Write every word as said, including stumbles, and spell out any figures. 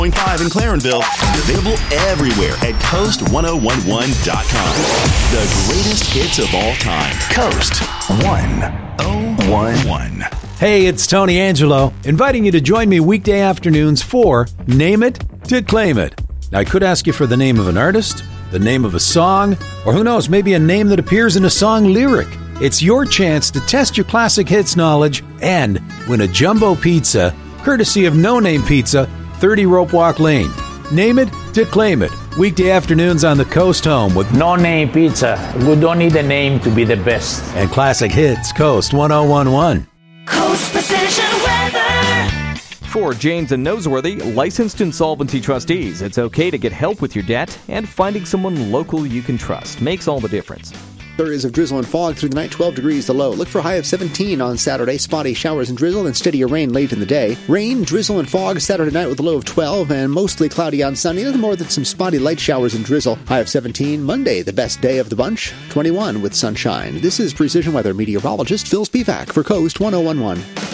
point five in Clarenville. Available everywhere at coast ten eleven dot com. The greatest hits of all time. Coast ten eleven. Hey, it's Tony Angelo, inviting you to join me weekday afternoons for Name It to Claim It. Now, I could ask you for the name of an artist, the name of a song, or who knows, maybe a name that appears in a song lyric. It's your chance to test your classic hits knowledge and win a jumbo pizza, courtesy of No Name Pizza, thirty Rope Walk Lane. Name it to claim it. Weekday afternoons on the Coast Home with No Name Pizza. We don't need a name to be the best. And classic hits, Coast ten eleven. Coast Precision Weather. For James and Noseworthy, licensed insolvency trustees, it's okay to get help with your debt, and finding someone local you can trust makes all the difference. Flurries of drizzle and fog through the night, twelve degrees the low. Look for a high of seventeen on Saturday. Spotty showers and drizzle and steadier rain late in the day. Rain, drizzle, and fog Saturday night with a low of twelve and mostly cloudy on Sunday. Nothing more than some spotty light showers and drizzle. High of seventeen. Monday, the best day of the bunch. twenty-one with sunshine. This is Precision Weather meteorologist Phil Spivak for Coast ten eleven.